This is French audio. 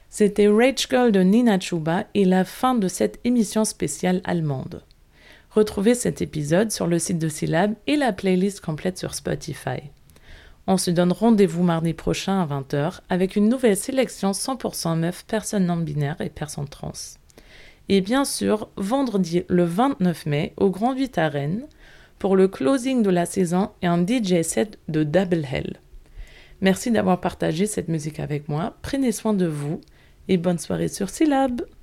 C'était Rage Girl de Nina Chuba et la fin de cette émission spéciale allemande. Retrouvez cet épisode sur le site de Syllab et la playlist complète sur Spotify. On se donne rendez-vous mardi prochain à 20h avec une nouvelle sélection 100% meufs, personnes non-binaires et personnes trans. Et bien sûr, vendredi le 29 mai au Grand 8 à Rennes pour le closing de la saison et un DJ set de Double Hell. Merci d'avoir partagé cette musique avec moi, prenez soin de vous et bonne soirée sur Syllab.